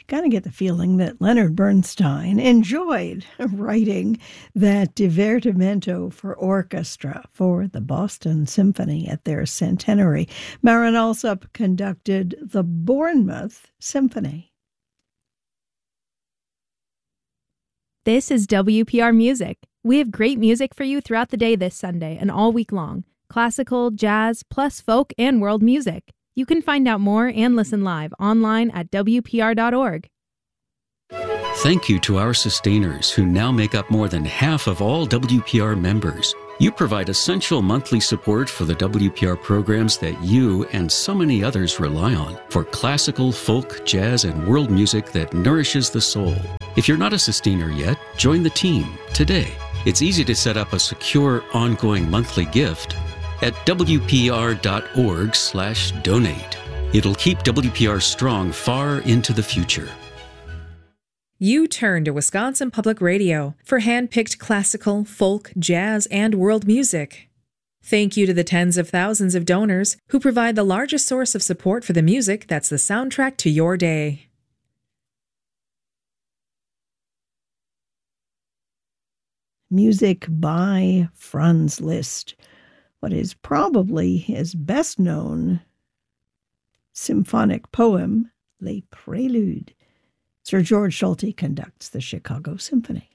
You kind of get the feeling that Leonard Bernstein enjoyed writing that divertimento for orchestra for the Boston Symphony at their centenary. Marin Alsop conducted the Bournemouth Symphony. This is WPR Music. We have great music for you throughout the day this Sunday and all week long. Classical, jazz, plus folk and world music. You can find out more and listen live online at WPR.org. Thank you to our sustainers who now make up more than half of all WPR members. You provide essential monthly support for the WPR programs that you and so many others rely on for classical, folk, jazz, and world music that nourishes the soul. If you're not a sustainer yet, join the team today. It's easy to set up a secure, ongoing monthly gift at WPR.org/donate. It'll keep WPR strong far into the future. You turn to Wisconsin Public Radio for hand-picked classical, folk, jazz, and world music. Thank you to the tens of thousands of donors who provide the largest source of support for the music that's the soundtrack to your day. Music by Franz Liszt, what is probably his best-known symphonic poem, Les Préludes. Sir George Solti conducts the Chicago Symphony.